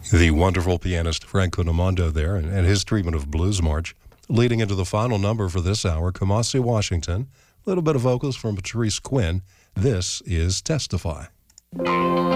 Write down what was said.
The wonderful pianist Franco Namondo there and his treatment of Blues March. Leading into the final number for this hour, Kamasi Washington, a little bit of vocals from Patrice Quinn. This is Testify.